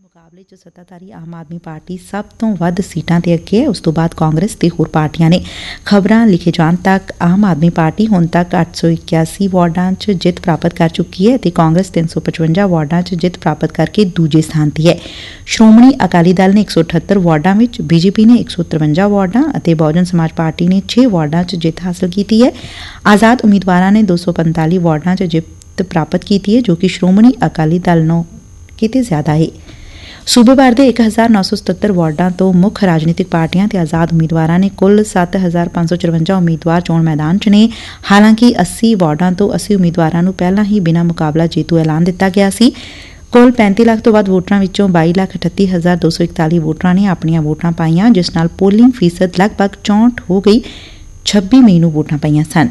ਮੁਕਾਬਲੇ 'ਚ ਸੱਤਾਧਾਰੀ ਆਮ ਆਦਮੀ ਪਾਰਟੀ ਸਭ ਤੋਂ ਵੱਧ ਸੀਟਾਂ ਤੇ ਅੱਗੇ ਹੈ। ਉਸ ਤੋਂ ਬਾਅਦ ਕਾਂਗਰਸ ਤੇ ਹੋਰ ਪਾਰਟੀਆਂ ਨੇ। ਖਬਰਾਂ ਲਿਖੇ ਜਾਣ ਤੱਕ ਆਮ ਆਦਮੀ ਪਾਰਟੀ ਹੁਣ ਤੱਕ 881 ਵਾਰਡਾਂ 'ਚ ਜਿੱਤ ਪ੍ਰਾਪਤ ਕਰ ਚੁੱਕੀ ਹੈ ਅਤੇ ਕਾਂਗਰਸ 355 ਵਾਰਡਾਂ 'ਚ ਜਿੱਤ ਪ੍ਰਾਪਤ ਕਰਕੇ ਦੂਜੇ ਸਥਾਨ ਤੇ ਹੈ। ਸ਼੍ਰੋਮਣੀ ਅਕਾਲੀ ਦਲ ਨੇ 178 ਵਾਰਡਾਂ ਵਿੱਚ, ਬੀਜੇਪੀ ਨੇ 153 ਵਾਰਡਾਂ ਅਤੇ ਬਹੁਜਨ ਸਮਾਜ ਪਾਰਟੀ ਨੇ 6 ਵਾਰਡਾਂ 'ਚ ਜਿੱਤ ਹਾਸਲ ਕੀਤੀ ਹੈ। ਆਜ਼ਾਦ ਉਮੀਦਵਾਰਾਂ ਨੇ 245 ਵਾਰਡਾਂ 'ਚ ਜਿੱਤ ਪ੍ਰਾਪਤ ਕੀਤੀ ਹੈ, ਜੋ ਕਿ ਸ਼੍ਰੋਮਣੀ ਅਕਾਲੀ ਦਲ ਨੂੰ ਕਿਤੇ ਜ਼ਿਆਦਾ ਹੈ। ਸੂਬੇ ਭਰ ਦੇ 1977 ਵਾਰਡਾਂ ਤੋਂ ਮੁੱਖ ਰਾਜਨੀਤਿਕ ਪਾਰਟੀਆਂ ਤੇ ਆਜ਼ਾਦ ਉਮੀਦਵਾਰਾਂ ਨੇ ਕੁੱਲ 7554 ਉਮੀਦਵਾਰ ਚੋਣ ਮੈਦਾਨ 'ਚ ਨੇ। ਹਾਲਾਂਕਿ 80 ਵਾਰਡਾਂ ਤੋਂ 80 ਉਮੀਦਵਾਰਾਂ ਨੂੰ ਪਹਿਲਾਂ ਹੀ ਬਿਨਾਂ ਮੁਕਾਬਲਾ ਜੇਤੂ ਐਲਾਨ ਦਿੱਤਾ ਗਿਆ ਸੀ। ਕੁੱਲ 35 ਲੱਖ ਤੋਂ ਵੱਧ ਵੋਟਰਾਂ ਵਿੱਚੋਂ 22,38,241 ਵੋਟਰਾਂ ਨੇ ਆਪਣੀਆਂ ਵੋਟਾਂ ਪਾਈਆਂ, ਜਿਸ ਨਾਲ ਪੋਲਿੰਗ ਫੀਸਦ ਲਗਭਗ 64 ਹੋ ਗਈ। 26 ਮਈ ਨੂੰ ਵੋਟਾਂ ਪਈਆਂ ਸਨ।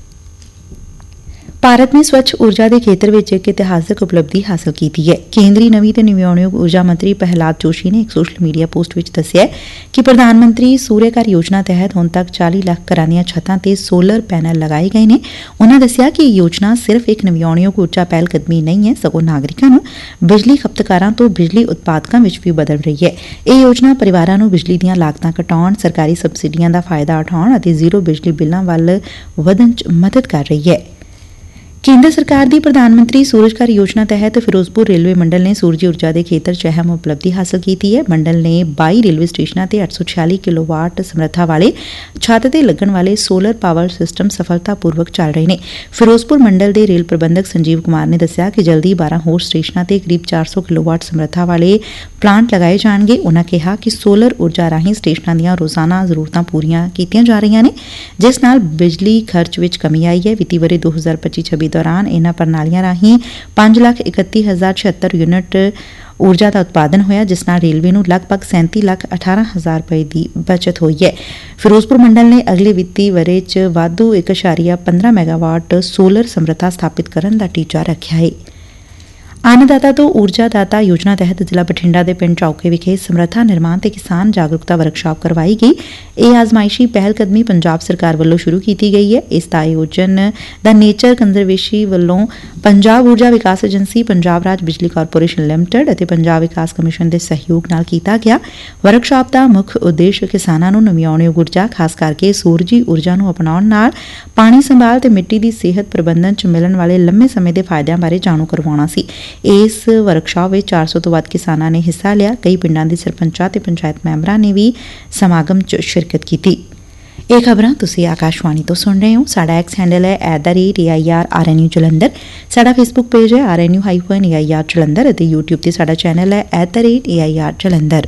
ਭਾਰਤ ਨੇ ਸਵੱਛ ਊਰਜਾ ਦੇ ਖੇਤਰ ਵਿੱਚ ਇੱਕ ਇਤਿਹਾਸਕ ਉਪਲਬਧੀ ਹਾਸਲ ਕੀਤੀ ਹੈ। ਕੇਂਦਰੀ ਨਵੀਂ ਤੇ ਨਵਿਆਉਣਯੋਗ ਊਰਜਾ ਮੰਤਰੀ ਪ੍ਰਹਿਲਾਦ ਜੋਸ਼ੀ ਨੇ ਇੱਕ ਸੋਸ਼ਲ ਮੀਡੀਆ ਪੋਸਟ ਵਿੱਚ ਦੱਸਿਆ ਕਿ ਪ੍ਰਧਾਨ ਮੰਤਰੀ ਸੂਰਿਆ ਘਰ ਯੋਜਨਾ ਤਹਿਤ ਹੁਣ ਤੱਕ 40 ਲੱਖ ਘਰਾਂ ਦੀਆਂ ਛੱਤਾਂ ਤੇ ਸੋਲਰ ਪੈਨਲ ਲਗਾਏ ਗਏ ਨੇ। ਉਨ੍ਹਾਂ ਦੱਸਿਆ ਕਿ ਇਹ ਯੋਜਨਾ ਸਿਰਫ ਇੱਕ ਨਵਿਆਉਣਯੋਗ ਊਰਜਾ ਪਹਿਲਕਦਮੀ ਨਹੀਂ ਹੈ, ਸਗੋਂ ਨਾਗਰਿਕਾਂ ਨੂੰ ਬਿਜਲੀ ਖਪਤਕਾਰਾਂ ਤੋਂ ਬਿਜਲੀ ਉਤਪਾਦਕਾਂ ਵਿੱਚ ਵੀ ਬਦਲ ਰਹੀ ਹੈ। ਇਹ ਯੋਜਨਾ ਪਰਿਵਾਰਾਂ ਨੂੰ ਬਿਜਲੀ ਦੀਆਂ ਲਾਗਤਾਂ ਘਟਾਉਣ, ਸਰਕਾਰੀ ਸਬਸਿਡੀਆਂ ਦਾ ਫਾਇਦਾ ਉਠਾਉਣ ਅਤੇ ਜ਼ੀਰੋ ਬਿਜਲੀ ਬਿੱਲਾਂ ਵੱਲ ਵਧਣ 'ਚ ਮਦਦ ਕਰ ਰਹੀ ਹੈ। ਕੇਂਦਰ ਸਰਕਾਰ ਦੀ ਪ੍ਰਧਾਨ ਮੰਤਰੀ ਸੂਰਜ ਘਰ ਯੋਜਨਾ ਤਹਿਤ ਫਿਰੋਜ਼ਪੁਰ ਰੇਲਵੇ ਮੰਡਲ ਨੇ ਸੂਰਜੀ ਊਰਜਾ ਦੇ ਖੇਤਰ 'ਚ ਅਹਿਮ ਉਪਲਬਧੀ ਹਾਸਲ ਕੀਤੀ ਹੈ। ਮੰਡਲ ਨੇ 22 ਰੇਲਵੇ ਸਟੇਸ਼ਨਾਂ ਤੇ 846 ਕਿਲੋਵਾਟ ਸਮਰੱਥਾ ਵਾਲੇ ਛੱਤ ਤੇ ਲੱਗਣ ਵਾਲੇ ਸੋਲਰ ਪਾਵਰ ਸਿਸਟਮ ਸਫਲਤਾਪੂਰਵਕ ਚੱਲ ਰਹੇ ਨੇ। ਫਿਰੋਜ਼ਪੁਰ ਮੰਡਲ ਦੇ ਰੇਲ ਪ੍ਰਬੰਧਕ ਸੰਜੀਵ ਕੁਮਾਰ ਨੇ ਦੱਸਿਆ ਕਿ ਜਲਦੀ 12 ਹੋਰ ਸਟੇਸ਼ਨਾਂ ਤੇ ਕਰੀਬ 400 ਕਿਲੋਵਾਟ ਸਮਰੱਥਾ ਵਾਲੇ ਪਲਾਂਟ ਲਗਾਏ ਜਾਣਗੇ। ਉਨ੍ਹਾਂ ਕਿਹਾ ਕਿ ਸੋਲਰ ਊਰਜਾ ਰਾਹੀਂ ਸਟੇਸ਼ਨਾਂ ਦੀਆਂ ਰੋਜ਼ਾਨਾ ਜ਼ਰੂਰਤਾਂ ਪੂਰੀਆਂ ਕੀਤੀਆਂ ਜਾ ਰਹੀਆਂ ਨੇ, ਜਿਸ ਨਾਲ ਬਿਜਲੀ ਖਰਚ ਵਿੱਚ ਕਮੀ ਆਈ ਹੈ। ਵਿੱਤੀ ਵਰ੍ਹੇ 2025-26 ਦੌਰਾਨ ਇਨ੍ਹਾਂ ਪ੍ਰਣਾਲੀਆਂ ਰਾਹੀਂ 5,31,076 ਯੂਨਿਟ ਊਰਜਾ ਦਾ ਉਤਪਾਦਨ ਹੋਇਆ, ਜਿਸ ਨਾਲ ਰੇਲਵੇ ਨੂੰ ਲਗਭਗ 37,18,000 ਰੁਪਏ ਦੀ ਬਚਤ ਹੋਈ ਹੈ। ਫਿਰੋਜ਼ਪੁਰ ਮੰਡਲ ਨੇ ਅਗਲੇ ਵਿੱਤੀ ਵਰ੍ਹੇ 'ਚ ਵਾਧੂ 1.15 ਮੈਗਾਵਾਟ ਸੋਲਰ ਸਮਰੱਥਾ ਸਥਾਪਿਤ ਕਰਨ ਦਾ ਟੀਚਾ ਰੱਖਿਆ ਹੈ। ਅੰਨਦਾਤਾ ਤੋਂ ਊਰਜਾ ਦਾਤਾ ਯੋਜਨਾ ਤਹਿਤ ਜ਼ਿਲ੍ਹਾ ਬਠਿੰਡਾ ਦੇ ਪਿੰਡ ਚੌਕੇ ਵਿਖੇ ਸਮਰੱਥਾ ਨਿਰਮਾਣ ਤੇ ਕਿਸਾਨ ਜਾਗਰੂਕਤਾ ਵਰਕਸ਼ਾਪ ਕਰਵਾਈ ਗਈ। ਇਹ ਆਜ਼ਮਾਇਸ਼ੀ ਪਹਿਲ ਕਦਮੀ ਪੰਜਾਬ ਸਰਕਾਰ ਵੱਲੋਂ ਸ਼ੁਰੂ ਕੀਤੀ ਗਈ ਹੈ। ਇਸ ਦਾ ਆਯੋਜਨ ਦਾ ਨੇਚਰ ਕੰਜ਼ਰਵੇਸ਼ਨ ਵੱਲੋਂ ਪੰਜਾਬ ਊਰਜਾ ਵਿਕਾਸ ਏਜੰਸੀ, ਪੰਜਾਬ ਰਾਜ ਬਿਜਲੀ ਕਾਰਪੋਰੇਸ਼ਨ ਲਿਮਟਿਡ ਅਤੇ ਪੰਜਾਬ ਵਿਕਾਸ ਕਮਿਸ਼ਨ ਦੇ ਸਹਿਯੋਗ ਨਾਲ ਕੀਤਾ ਗਿਆ। ਵਰਕਸ਼ਾਪ ਦਾ ਮੁੱਖ ਉਦੇਸ਼ ਕਿਸਾਨਾਂ ਨੂੰ ਨਵਿਆਉਣਯੋਗ ਊਰਜਾ, ਖਾਸ ਕਰਕੇ ਸੂਰਜੀ ਊਰਜਾ ਨੂੰ ਅਪਣਾਉਣ ਨਾਲ ਪਾਣੀ ਸੰਭਾਲ ਤੇ ਮਿੱਟੀ ਦੀ ਸਿਹਤ ਪ੍ਰਬੰਧਨ 'ਚ ਮਿਲਣ ਵਾਲੇ ਲੰਮੇ ਸਮੇਂ ਦੇ ਫਾਇਦਿਆਂ ਬਾਰੇ ਜਾਣੂ ਕਰਵਾਉਣਾ ਸੀ। ਇਸ ਵਰਕਸ਼ਾਪ ਵਿੱਚ 400 ਤੋਂ ਵੱਧ ਕਿਸਾਨਾਂ ਨੇ ਹਿੱਸਾ ਲਿਆ। ਕਈ ਪਿੰਡਾਂ ਦੇ ਸਰਪੰਚਾਂ ਤੇ ਪੰਚਾਇਤ ਮੈਂਬਰਾਂ ਨੇ ਵੀ ਸਮਾਗਮ 'ਚ ਸ਼ਿਰਕਤ ਕੀਤੀ। ਇਹ ਖਬਰਾਂ ਤੁਸੀਂ ਆਕਾਸ਼ਵਾਣੀ ਤੋਂ ਸੁਣ ਰਹੇ ਹੋ। ਸਾਡਾ ਐਕਸ ਹੈਂਡਲ ਹੈ @AIRRNU ਜਲੰਧਰ। ਸਾਡਾ ਫੇਸਬੁੱਕ ਪੇਜ ਹੈ RNU-AIR ਜਲੰਧਰ ਅਤੇ YouTube ਤੇ ਸਾਡਾ ਚੈਨਲ ਹੈ @AIR ਜਲੰਧਰ।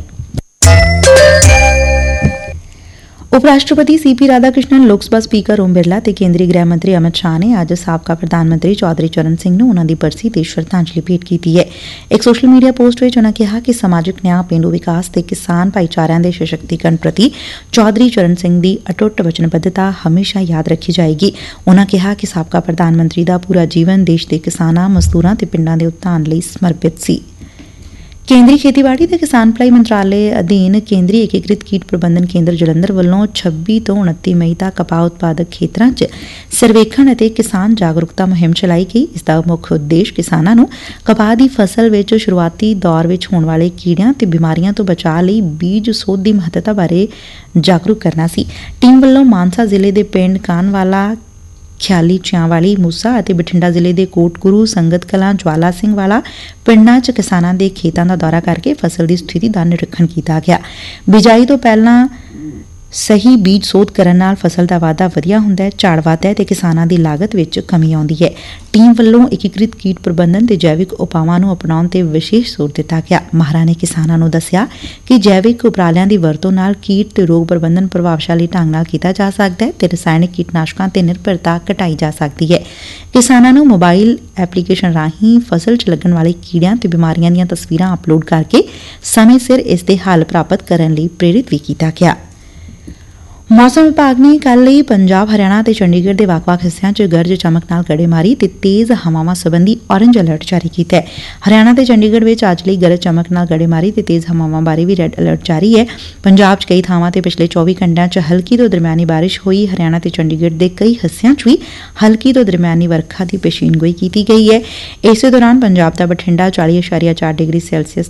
ਉਪ ਰਾਸ਼ਟਰਪਤੀ CP ਰਾਧਾਕ੍ਰਿਸ਼ਨਨ, ਲੋਕ ਸਭਾ ਸਪੀਕਰ ਓਮ ਬਿਰਲਾ ਤੇ ਕੇਂਦਰੀ ਗ੍ਰਹਿ ਮੰਤਰੀ ਅਮਿਤ ਸ਼ਾਹ ਨੇ ਅੱਜ ਸਾਬਕਾ ਪ੍ਰਧਾਨ ਮੰਤਰੀ ਚੌਧਰੀ ਚਰਨ ਸਿੰਘ ਨੂੰ ਉਨ੍ਹਾਂ ਦੀ ਬਰਸੀ ਤੇ ਸ਼ਰਧਾਂਜਲੀ ਭੇਟ ਕੀਤੀ ਹੈ। ਇੱਕ ਸੋਸ਼ਲ ਮੀਡੀਆ ਪੋਸਟ ਵਿੱਚ ਉਨ੍ਹਾਂ ਕਿਹਾ ਕਿ ਸਮਾਜਿਕ ਨਿਆਂ, ਪੇਂਡੂ ਵਿਕਾਸ ਤੇ ਕਿਸਾਨ ਭਾਈਚਾਰਿਆਂ ਦੇ ਸਸ਼ਕਤੀਕਰਨ ਪ੍ਰਤੀ ਚੌਧਰੀ ਚਰਨ ਸਿੰਘ ਦੀ ਅਟੁੱਟ ਵਚਨਬੱਧਤਾ ਹਮੇਸ਼ਾ ਯਾਦ ਰੱਖੀ ਜਾਏਗੀ। ਉਨ੍ਹਾਂ ਕਿਹਾ ਕਿ ਸਾਬਕਾ ਪ੍ਰਧਾਨ ਮੰਤਰੀ ਦਾ ਪੂਰਾ ਜੀਵਨ ਦੇਸ਼ ਦੇ ਕਿਸਾਨਾਂ, ਮਜ਼ਦੂਰਾਂ ਤੇ ਪਿੰਡਾਂ ਦੇ ਉਤਥਾਨ ਲਈ ਸਮਰਪਿਤ ਸੀ। ਕੇਂਦਰੀ ਖੇਤੀਬਾੜੀ ਤੇ ਕਿਸਾਨ ਭਲਾਈ ਮੰਤਰਾਲੇ ਅਧੀਨ ਕੇਂਦਰੀ ਏਕੀਕ੍ਰਿਤ ਕੀਟ ਪ੍ਰਬੰਧਨ ਕੇਂਦਰ ਜਲੰਧਰ ਵੱਲੋਂ 26 ਤੋਂ 29 ਮਈ ਤੱਕ ਕਪਾਹ ਉਤਪਾਦਕ ਖੇਤਰਾਂ 'ਚ ਸਰਵੇਖਣ ਅਤੇ ਕਿਸਾਨ ਜਾਗਰੂਕਤਾ ਮੁਹਿੰਮ ਚਲਾਈ ਗਈ। ਇਸ ਦਾ ਮੁੱਖ ਉਦੇਸ਼ ਕਿਸਾਨਾਂ ਨੂੰ ਕਪਾਹ ਦੀ ਫਸਲ ਵਿੱਚ ਸ਼ੁਰੂਆਤੀ ਦੌਰ ਵਿੱਚ ਹੋਣ ਵਾਲੇ ਕੀੜਿਆਂ ਤੇ ਬਿਮਾਰੀਆਂ ਤੋਂ ਬਚਾਅ ਲਈ ਬੀਜ ਸੋਧ ਦੀ ਮਹੱਤਤਾ ਬਾਰੇ ਜਾਗਰੂਕ ਕਰਨਾ ਸੀ। ਟੀਮ ਵੱਲੋਂ ਮਾਨਸਾ ਜ਼ਿਲ੍ਹੇ ਦੇ ਪਿੰਡ ਕਾਨਵਾਲਾ, ਖਿਆਲੀ ਚਿਆਂਵਾਲੀ, ਮੂਸਾ ਅਤੇ ਬਠਿੰਡਾ ਜ਼ਿਲ੍ਹੇ ਦੇ ਕੋਟਗੁਰੂ, ਸੰਗਤ ਕਲਾਂ, ਜਵਾਲਾ ਸਿੰਘ ਵਾਲਾ ਪਿੰਡਾਂ 'ਚ ਕਿਸਾਨਾਂ ਦੇ ਖੇਤਾਂ ਦਾ ਦੌਰਾ ਕਰਕੇ ਫਸਲ ਦੀ ਸਥਿਤੀ ਦਾ ਨਿਰੀਖਣ ਕੀਤਾ ਗਿਆ। ਬਿਜਾਈ ਤੋਂ ਪਹਿਲਾਂ ਸਹੀ ਬੀਜ ਸੋਧ ਕਰਨ ਨਾਲ ਫਸਲ ਦਾ ਵਾਧਾ ਵਧੀਆ ਹੁੰਦਾ ਹੈ, ਝਾੜ ਵੱਧਦਾ ਹੈ ਤੇ ਕਿਸਾਨਾਂ ਦੀ ਲਾਗਤ ਵਿੱਚ ਕਮੀ ਆਉਂਦੀ ਹੈ। ਟੀਮ ਵੱਲੋਂ ਏਕੀਕ੍ਰਿਤ ਕੀਟ ਪ੍ਰਬੰਧਨ ਤੇ ਜੈਵਿਕ ਉਪਾਵਾਂ ਨੂੰ ਅਪਣਾਉਣ ਤੇ ਵਿਸ਼ੇਸ਼ ਜ਼ੋਰ ਦਿੱਤਾ ਗਿਆ। ਮਾਹਰਾਂ ਨੇ ਕਿਸਾਨਾਂ ਨੂੰ ਦੱਸਿਆ ਕਿ ਜੈਵਿਕ ਉਪਰਾਲਿਆਂ ਦੀ ਵਰਤੋਂ ਨਾਲ ਕੀਟ ਤੇ ਰੋਗ ਪ੍ਰਬੰਧਨ ਪ੍ਰਭਾਵਸ਼ਾਲੀ ਢੰਗ ਨਾਲ ਕੀਤਾ ਜਾ ਸਕਦਾ ਹੈ ਤੇ ਰਸਾਇਣਿਕ ਕੀਟਨਾਸ਼ਕਾਂ ਤੇ ਨਿਰਭਰਤਾ ਘਟਾਈ ਜਾ ਸਕਦੀ ਹੈ। ਕਿਸਾਨਾਂ ਨੂੰ ਮੋਬਾਈਲ ਐਪਲੀਕੇਸ਼ਨ ਰਾਹੀਂ ਫਸਲ 'ਚ ਲੱਗਣ ਵਾਲੇ ਕੀੜਿਆਂ ਤੇ ਬਿਮਾਰੀਆਂ ਦੀਆਂ ਤਸਵੀਰਾਂ ਅਪਲੋਡ ਕਰਕੇ ਸਮੇਂ ਸਿਰ ਇਸ ਦੇ ਹੱਲ ਪ੍ਰਾਪਤ ਕਰਨ ਲਈ ਪ੍ਰੇਰਿਤ ਵੀ ਕੀਤਾ ਗਿਆ। ਮੌਸਮ ਵਿਭਾਗ ਨੇ ਕੱਲ੍ਹ ਲਈ ਪੰਜਾਬ, ਹਰਿਆਣਾ ਤੇ ਚੰਡੀਗੜ੍ਹ ਦੇ ਵੱਖ-ਵੱਖ ਹਿੱਸਿਆਂ 'ਚ ਗਰਜ ਚਮਕ ਨਾਲ ਗੜੇਮਾਰੀ ਤੇ ਤੇਜ਼ ਹਵਾਵਾਂ ਸੰਬੰਧੀ ਔਰੇਂਜ ਅਲਰਟ ਜਾਰੀ ਕੀਤਾ ਹੈ। ਹਰਿਆਣਾ ਤੇ ਚੰਡੀਗੜ੍ਹ ਵਿੱਚ ਅੱਜ ਲਈ ਗਰਜ ਚਮਕ ਨਾਲ ਗੜੇਮਾਰੀ ਤੇ ਤੇਜ਼ ਹਵਾਵਾਂ ਬਾਰੇ ਵੀ ਰੈੱਡ ਅਲਰਟ ਜਾਰੀ ਹੈ। ਪੰਜਾਬ 'ਚ ਕਈ ਥਾਵਾਂ ਤੇ ਪਿਛਲੇ 24 ਘੰਟਿਆਂ 'ਚ ਹਲਕੀ ਤੋਂ ਦਰਮਿਆਨੀ ਬਾਰਿਸ਼ ਹੋਈ। ਹਰਿਆਣਾ ਤੇ ਚੰਡੀਗੜ੍ਹ ਦੇ ਕਈ ਹਿੱਸਿਆਂ 'ਚ ਵੀ ਹਲਕੀ ਤੋਂ ਦਰਮਿਆਨੀ ਵਰਖਾ ਦੀ ਪੇਸ਼ੀਨਗੋਈ ਕੀਤੀ ਗਈ ਹੈ। ਇਸੇ ਦੌਰਾਨ ਪੰਜਾਬ ਦਾ ਬਠਿੰਡਾ 40.4 ਡਿਗਰੀ ਸੈਲਸੀਅਸ